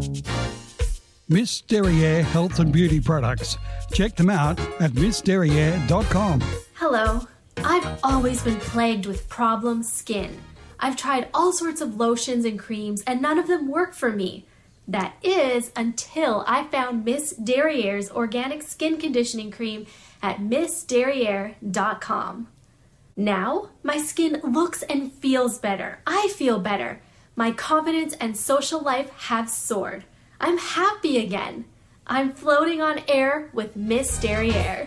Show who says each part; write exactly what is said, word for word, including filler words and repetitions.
Speaker 1: Miss Derriere Health and Beauty Products. Check them out at miss derriere dot com.
Speaker 2: Hello. I've always been plagued with problem skin. I've tried all sorts of lotions and creams and none of them work for me. That is until I found Miss Derriere's organic skin conditioning cream at miss derriere dot com. Now, my skin looks and feels better. I feel better. My confidence and social life have soared. I'm happy again. I'm floating on air with Miss Derriere.